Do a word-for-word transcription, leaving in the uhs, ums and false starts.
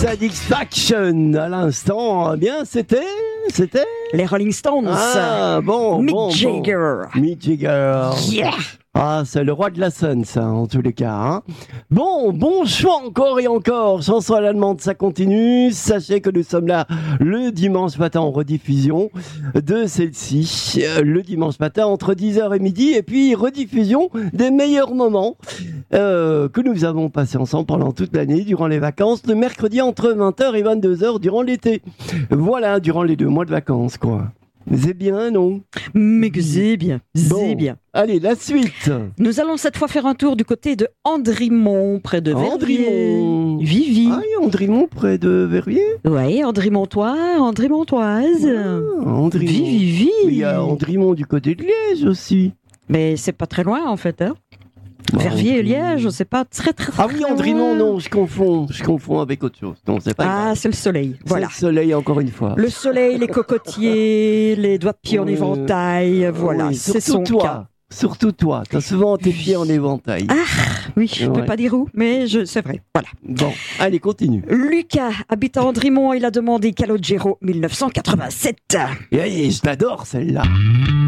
Satisfaction à l'instant, eh bien c'était, c'était les Rolling Stones. Ah bon, Mick bon, Jagger. Bon. Mick Jagger. Yeah. Ah, c'est le roi de la scène, ça, en tous les cas. Hein. Bon, bon choix encore et encore. Chanson à l'allemande, ça continue. Sachez que nous sommes là le dimanche matin en rediffusion de celle-ci. Le dimanche matin entre dix heures et midi. Et puis, rediffusion des meilleurs moments euh, que nous avons passés ensemble pendant toute l'année, durant les vacances, le mercredi entre vingt heures et vingt-deux heures durant l'été. Voilà, durant les deux mois de vacances, quoi. C'est bien, non? Mais que c'est bien, c'est bon. bien. Allez, la suite. Nous allons cette fois faire un tour du côté de Andrimont, près de Verviers. Andrimont. Vivi. Ah oui, Andrimont, près de Verviers. Oui, Andrimontois, Andrimontoise. Ah, Andrimont. Vivi, Vivi. Il y a Andrimont du côté de Liège aussi. Mais c'est pas très loin en fait, hein. Bah, Verviers et Andrimont. Liège, c'est pas très très très Ah oui, Andrimont, non, je confonds. Je confonds avec autre chose. Non, c'est pas Ah, grave. c'est le soleil, voilà. C'est le soleil, encore une fois. Le soleil, les cocotiers, les doigts de pied en Euh, éventail, voilà, Oui, c'est surtout son toi. cas. Surtout toi. T'as souvent tes pieds en éventail. Ah, oui, je ne Ouais. peux pas dire où, mais je, c'est vrai, voilà. Bon, allez, continue. Lucas habite à Andrimont, il a demandé Calogero mille neuf cent quatre-vingt-sept. Et allez, je l'adore, celle-là.